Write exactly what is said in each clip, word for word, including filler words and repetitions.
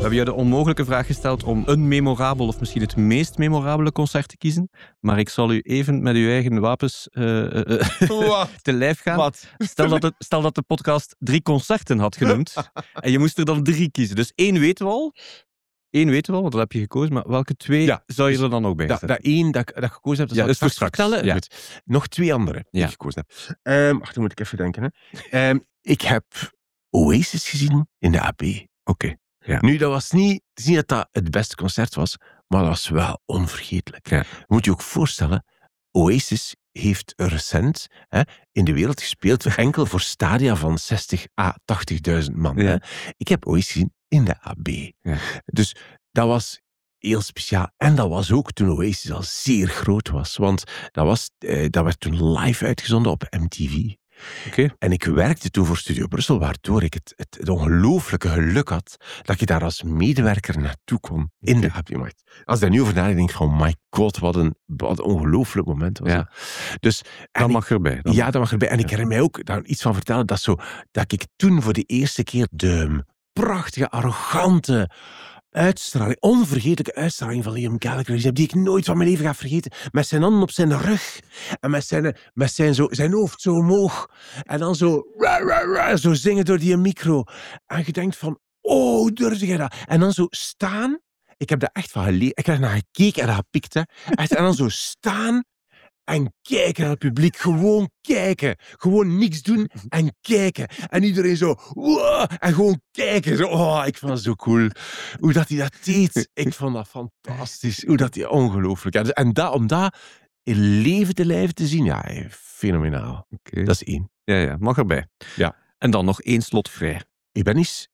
We hebben je de onmogelijke vraag gesteld om een memorabel of misschien het meest memorabele concert te kiezen. Maar ik zal u even met uw eigen wapens uh, uh, te lijf gaan. Wat? Stel, dat het, stel dat de podcast drie concerten had genoemd en je moest er dan drie kiezen. Dus één weten we al. Eén weten we al, want dat heb je gekozen. Maar welke twee ja, zou je er dan ook bij zetten? Dat, dat één dat, dat ik gekozen heb, dat ja, zal ik ik straks vertellen. Ja. Nog twee andere die ja. ik gekozen heb. Um, ach, dan moet ik even denken. Hè. Um, ik heb Oasis gezien in de A B. Oké. Okay. Ja. Nu, dat was niet, het is niet dat dat het beste concert was, maar dat was wel onvergetelijk. Ja. Je moet je ook voorstellen, Oasis heeft recent hè, in de wereld gespeeld enkel voor stadia van zestig à tachtigduizend man. Ja. Hè. Ik heb Oasis gezien in de A B. Ja. Dus dat was heel speciaal. En dat was ook toen Oasis al zeer groot was. Want dat, was, eh, dat werd toen live uitgezonden op M T V. Okay. En ik werkte toen voor Studio Brussel, waardoor ik het, het, het ongelooflijke geluk had dat je daar als medewerker naartoe kon in de A B-markt. Als ik daar nu over nadenk, denk ik van, my god, wat een, wat een ongelooflijk moment was. Ja. Dus, dat mag erbij. Dat ja, dat mag erbij. En ja. ik herinner mij ook daar iets van vertellen, dat, zo, dat ik toen voor de eerste keer de prachtige, arrogante uitstraling, onvergetelijke uitstraling van Liam Gallagher, die ik nooit van mijn leven ga vergeten. Met zijn handen op zijn rug en met zijn, met zijn, zo, zijn hoofd zo omhoog. En dan zo, ra, ra, ra, zo zingen door die micro. En je denkt van, oh, hoe durf je dat? En dan zo staan. Ik heb daar echt van geleerd. Ik heb naar gekeken en gepikt. Hè. Echt, en dan zo staan en kijken naar het publiek. Gewoon kijken. Gewoon niks doen en kijken. En iedereen zo... Wow, en gewoon kijken. Zo, oh, ik vond het zo cool. Hoe dat hij dat deed. Ik vond dat fantastisch. Hoe dat hij... Ongelooflijk. Ja, en dat, om dat in levende lijven te zien, ja, fenomenaal. Okay. Dat is één. Ja, ja, mag erbij. Ja. En dan nog één slot vrij. Ik ben eens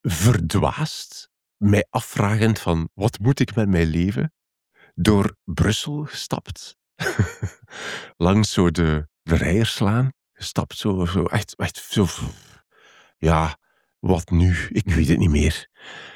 verdwaasd, mij afvragend van, wat moet ik met mijn leven? Door Brussel gestapt. Langs zo de, de Rijerslaan gestapt, zo, zo echt, echt zo, ja, wat nu? Ik weet het niet meer.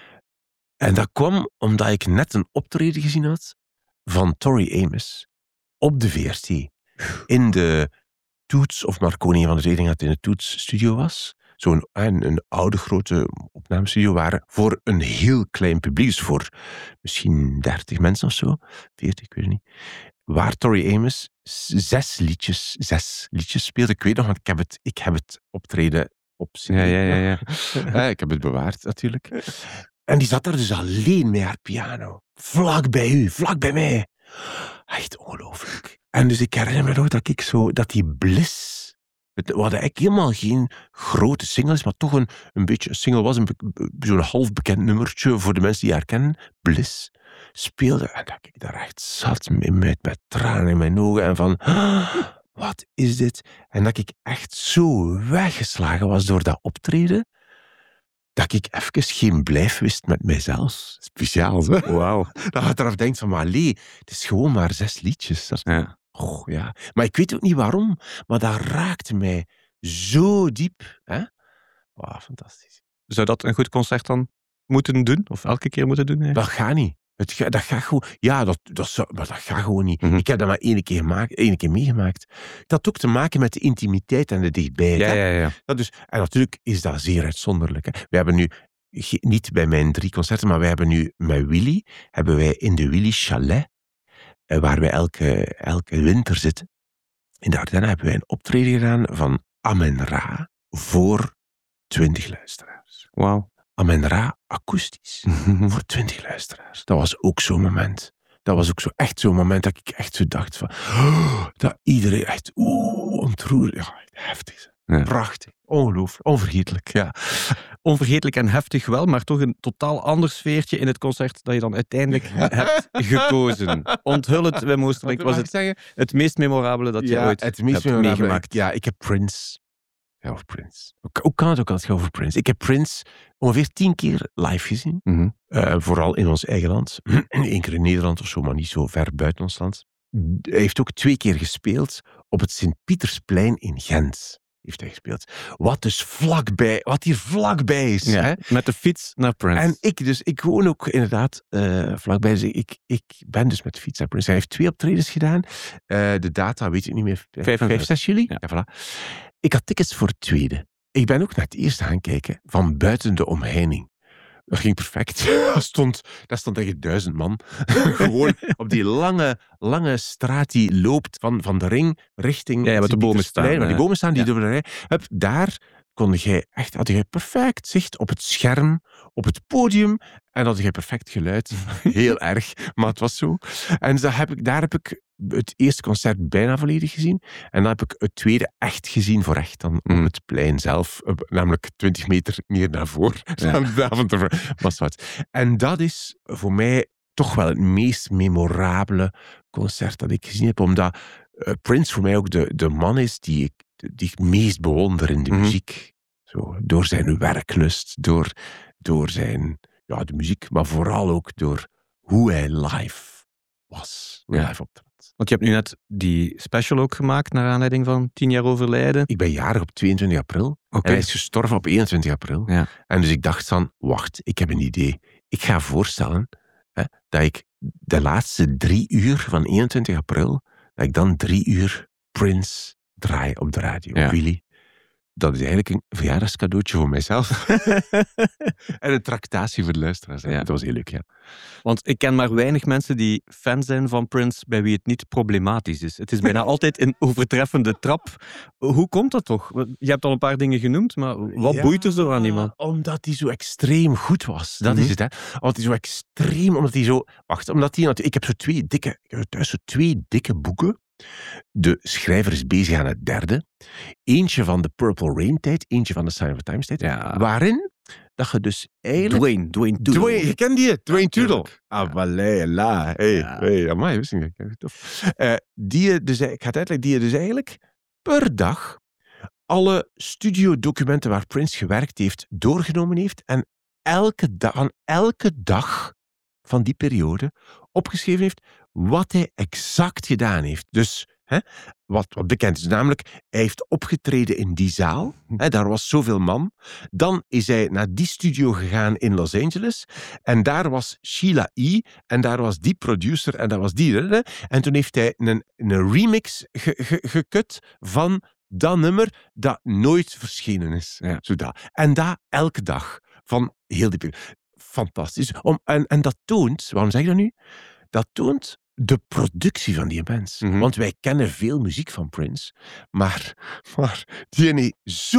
En dat kwam omdat ik net een optreden gezien had van Tori Amos op de V R T. In de Toets, of Marconi van de Reding dat in de Toets studio was. Zo'n een, een oude grote opnamestudio waren voor een heel klein publiek, dus voor misschien dertig mensen of zo, veertig, ik weet het niet. Waar Tori Amos zes liedjes, zes liedjes speelde. Ik weet nog, want ik heb het, ik heb het optreden op C D. Ja, ja, ja, ja. ja, ik heb het bewaard, natuurlijk. En die zat daar dus alleen met haar piano. Vlak bij u, vlak bij mij. Echt ongelooflijk. En dus ik herinner me nog dat ik zo, dat die Bliss... We hadden eigenlijk helemaal geen grote singles, maar toch een, een beetje... Een single was een, zo'n half bekend nummertje voor de mensen die haar kennen. Bliss speelde. En dat ik daar echt zat met, met, met tranen in mijn ogen. En van, ah, wat is dit? En dat ik echt zo weggeslagen was door dat optreden, dat ik even geen blijf wist met mijzelf. Speciaal, hè? Wauw. Dat je eraf denkt van, maar allee, het is gewoon maar zes liedjes. Dat is... Ja. Oh, ja. Maar ik weet ook niet waarom, maar dat raakte mij zo diep. Hè? Wauw, fantastisch. Zou dat een goed concert dan moeten doen? Of elke keer moeten doen? Eigenlijk? Dat gaat niet. Het ga, dat gaat gewoon... Ja, dat, dat, zou, maar dat gaat gewoon niet. Mm-hmm. Ik heb dat maar één keer, gemaakt, één keer meegemaakt. Dat had ook te maken met de intimiteit en de dichtbij. Ja, ja, ja. Dat dus, en natuurlijk is dat zeer uitzonderlijk. Hè. We hebben nu, niet bij mijn drie concerten, maar wij hebben nu met Willy, hebben wij in de Willy Chalet, waar wij elke, elke winter zitten, in de Ardennen, hebben wij een optreden gedaan van Amen Ra voor twintig luisteraars. Wauw. Amen Ra akoestisch voor twintig luisteraars. Dat was ook zo'n moment. Dat was ook zo echt zo'n moment dat ik echt zo dacht van, oh, dat iedereen echt oeh, ontroerd. Ja, heftig. Ja. Prachtig. Ongelooflijk. Onvergetelijk. Ja. Onvergetelijk en heftig wel, maar toch een totaal ander sfeertje in het concert dat je dan uiteindelijk hebt gekozen. Onthul het, Wim Oosterlink. Was het het meest memorabele dat je ja, ooit het meest hebt meegemaakt? Ja, ik heb Prince. Ja, over Prince. Hoe kan het ook als het gaat over Prince? Ik heb Prince ongeveer tien keer live gezien. Mm-hmm. Uh, vooral in ons eigen land. Eén keer in Nederland of zo, maar niet zo ver buiten ons land. Hij heeft ook twee keer gespeeld op het Sint-Pietersplein in Gent. Heeft hij gespeeld. Wat dus vlakbij, wat hier vlakbij is. Ja, hè? Met de fiets naar Prince. En ik dus, ik woon ook inderdaad uh, vlakbij. Dus ik, ik ben dus met de fiets naar Prince. Hij heeft twee optredens gedaan. Uh, de data weet ik niet meer. vijf, zes juli? Ja. Ja, voilà. Ik had tickets voor het tweede. Ik ben ook naar het eerste gaan kijken van buiten de omheining. Dat ging perfect. Daar stond, daar stond echt duizend man. Gewoon op die lange, lange straat die loopt van, van de ring richting... Ja, ja, wat de bomen staan. Waar die bomen staan, die ja. door de rij. Hup, daar kon jij echt, had jij perfect zicht op het scherm, op het podium. En had jij perfect geluid. Heel erg, maar het was zo. En daar heb ik, daar heb ik het eerste concert bijna volledig gezien. En dan heb ik het tweede echt gezien voor echt. Dan mm. op het plein zelf. Namelijk twintig meter meer naar voren. Ja. De avond ervoor. Was wat. En dat is voor mij toch wel het meest memorabele concert dat ik gezien heb. Omdat uh, Prince voor mij ook de, de man is die ik, die ik meest bewonder in de mm. muziek. Zo, door zijn werklust, door, door zijn, ja, de muziek, maar vooral ook door hoe hij live was. Hoe ja. live optrad. Want je hebt nu net die special ook gemaakt naar aanleiding van tien jaar overlijden. Ik ben jarig op tweeëntwintig april. Okay. En hij is gestorven op eenentwintig april. Ja. En dus ik dacht van, wacht, ik heb een idee. Ik ga voorstellen hè, dat ik de laatste drie uur van eenentwintig april, dat ik dan drie uur Prince draai op de radio. Ja. Willy. Dat is eigenlijk een verjaardagscadeautje voor mijzelf. En een tractatie voor de luisteraars. Ja. Dat was heel leuk, ja. Want ik ken maar weinig mensen die fan zijn van Prince, bij wie het niet problematisch is. Het is bijna altijd een overtreffende trap. Hoe komt dat toch? Je hebt al een paar dingen genoemd, maar wat ja, boeit er zo aan die man? Omdat hij zo extreem goed was. Dat mm-hmm. is het, hè. Omdat hij zo extreem, omdat hij zo... Wacht, omdat hij... Ik heb zo twee dikke... Ik heb thuis zo twee dikke boeken. De schrijver is bezig aan het derde. Eentje van de Purple Rain tijd, eentje van de Sign of the Times tijd. Ja. Waarin dat je dus eigenlijk... Dwayne, Dwayne Tudor. Dwayne, je kent die, Dwayne Tudor. Ah, valé, la. Hey, ja. hey, amai, wist ik niet. Tof. Uh, die dus, ik ga het uitleggen, die je dus eigenlijk per dag alle studiodocumenten waar Prince gewerkt heeft, doorgenomen heeft en elke dag, van elke dag van die periode opgeschreven heeft wat hij exact gedaan heeft. Dus hè, wat, wat bekend is, namelijk hij heeft opgetreden in die zaal. Hè, daar was zoveel man. Dan is hij naar die studio gegaan in Los Angeles. En daar was Sheila E. En daar was die producer en daar was die. Hè, en toen heeft hij een, een remix ge, ge, gekut van dat nummer dat nooit verschenen is. Ja. Zodat. En dat elke dag. Van heel die periode. Fantastisch. Om, en, en dat toont, waarom zeg ik dat nu? Dat toont de productie van die mens. Mm-hmm. Want wij kennen veel muziek van Prince, maar, maar die heeft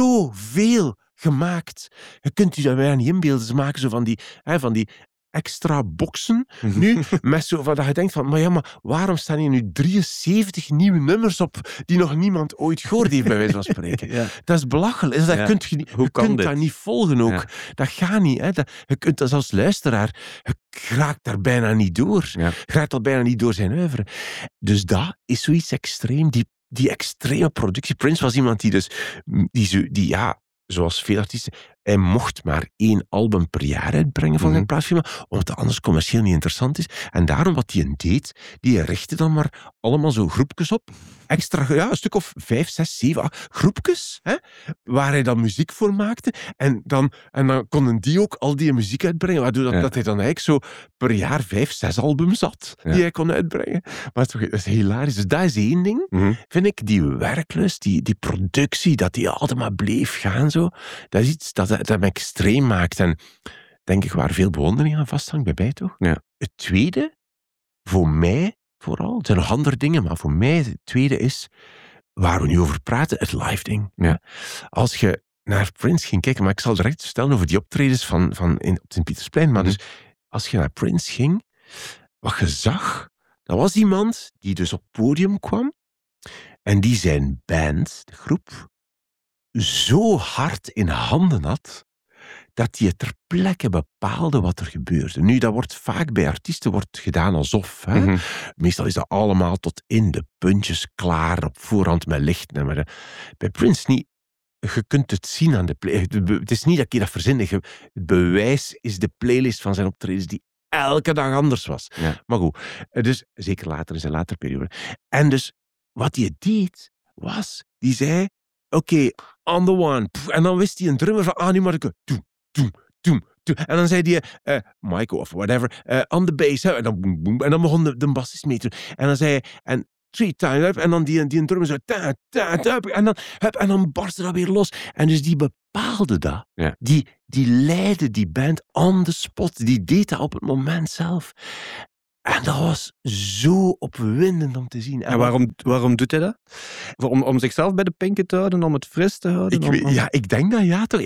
zoveel gemaakt. Je kunt je daar niet inbeelden. Ze maken zo van die, hè, van die extra boxen nu, met zo van dat je denkt van, maar ja, maar waarom staan hier nu drieënzeventig nieuwe nummers op die nog niemand ooit gehoord heeft, bij wijze van spreken? Ja. Dat is belachelijk. Dat ja. kun je niet, Hoe je kan kunt dit? dat niet volgen ook. Ja. Dat gaat niet. Hè. Dat, je kunt dat als luisteraar, je raakt daar bijna niet door. Ja. Je raakt al bijna niet door zijn oeuvre. Dus dat is zoiets extreem. Die, die extreme productie. Prince was iemand die dus, die, zo, die ja, zoals veel artiesten, hij mocht maar één album per jaar uitbrengen van zijn plaatfirma, omdat het anders commercieel niet interessant is. En daarom wat hij deed, die richtte dan maar allemaal zo groepjes op. Extra, ja, een stuk of vijf, zes, zeven, acht groepjes, hè, waar hij dan muziek voor maakte. En dan, en dan konden die ook al die muziek uitbrengen, waardoor dat, ja. dat hij dan eigenlijk zo per jaar vijf, zes albums had, die ja. hij kon uitbrengen. Maar het is, dat is hilarisch. Dus dat is één ding, mm-hmm. vind ik, die werklust, die, die productie, dat die altijd maar bleef gaan, zo. Dat is iets dat dat me extreem maakt. En denk ik waar veel bewondering aan vasthangt, bij mij toch? Ja. Het tweede, voor mij vooral, het zijn nog andere dingen, maar voor mij het tweede is, waar we nu over praten, het live ding. Ja. Als je naar Prince ging kijken, maar ik zal direct vertellen over die optredens van, van in, op Sint-Pietersplein, maar mm-hmm. dus als je naar Prince ging, wat je zag, dat was iemand die dus op het podium kwam en die zijn band, de groep, zo hard in handen had, dat hij ter plekke bepaalde wat er gebeurde. Nu, dat wordt vaak bij artiesten wordt gedaan alsof. Hè? Mm-hmm. Meestal is dat allemaal tot in de puntjes klaar, op voorhand met licht. Maar bij Prince niet. Je kunt het zien aan de playlist. Het is niet dat ik dat verzin. Het bewijs is de playlist van zijn optredens die elke dag anders was. Ja. Maar goed, dus zeker later in zijn latere periode. En dus, wat hij deed, was, die zei, oké, okay, on the one. En dan wist hij een drummer van, ah, nu moet ik... Doem, doem, doem, doem. En dan zei hij, uh, Michael of whatever, uh, on the bass. Hè? En dan boem, boem. En dan begon de, de bassist mee te doen. En dan zei hij, en three times, en dan die, die drummer zo, ta, ta, ta, en dan, en dan barstte dat weer los. En dus die bepaalde dat. Ja. Die, die leidde die band on the spot. Die deed dat op het moment zelf. En dat was zo opwindend om te zien. En waarom, waarom doet hij dat? Om, om zichzelf bij de pinken te houden, om het fris te houden? Ik, om, weet, om... Ja, ik denk dat ja, toch.